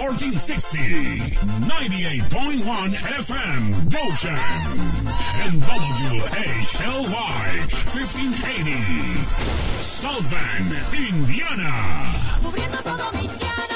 1460, 98.1 FM, Goshen, and WHLY 1580, South Bend, Indiana. Cubriendo todo Michiana.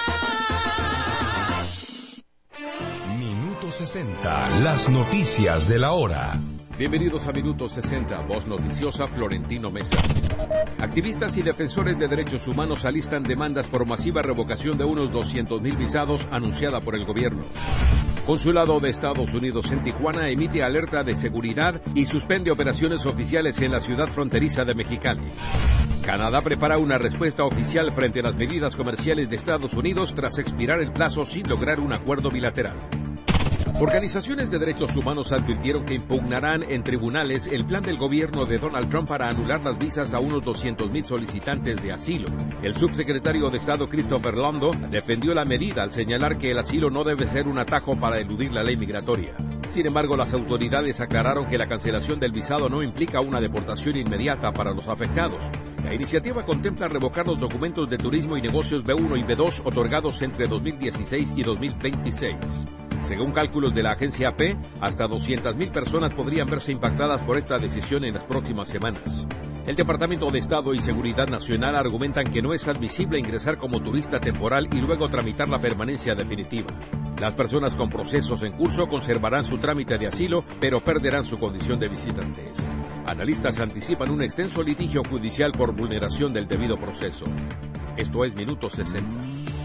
Minuto 60, las noticias de la hora. Bienvenidos a Minuto 60, voz noticiosa Florentino Mesa. Activistas y defensores de derechos humanos alistan demandas por masiva revocación de unos 200,000 visados anunciada por el gobierno. Consulado de Estados Unidos en Tijuana emite alerta de seguridad y suspende operaciones oficiales en la ciudad fronteriza de Mexicali. Canadá prepara una respuesta oficial frente a las medidas comerciales de Estados Unidos tras expirar el plazo sin lograr un acuerdo bilateral. Organizaciones de derechos humanos advirtieron que impugnarán en tribunales el plan del gobierno de Donald Trump para anular las visas a unos 200,000 solicitantes de asilo. El subsecretario de Estado Christopher Londo defendió la medida al señalar que el asilo no debe ser un atajo para eludir la ley migratoria. Sin embargo, las autoridades aclararon que la cancelación del visado no implica una deportación inmediata para los afectados. La iniciativa contempla revocar los documentos de turismo y negocios B1 y B2 otorgados entre 2016 y 2026. Según cálculos de la agencia AP, hasta 200,000 personas podrían verse impactadas por esta decisión en las próximas semanas. El Departamento de Estado y Seguridad Nacional argumentan que no es admisible ingresar como turista temporal y luego tramitar la permanencia definitiva. Las personas con procesos en curso conservarán su trámite de asilo, pero perderán su condición de visitantes. Analistas anticipan un extenso litigio judicial por vulneración del debido proceso. Esto es Minuto 60.